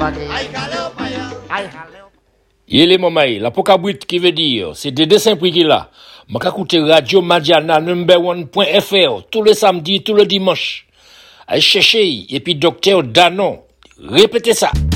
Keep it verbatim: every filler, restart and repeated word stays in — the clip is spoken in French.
Yele momai, la pokabrit qui veut dire, c'est des dessins prix qui là. M'a écouter Radio Madiana number one point F R tous les samedis, tous les dimanches. Allez chercher, et puis docteur Danon. Répétez ça.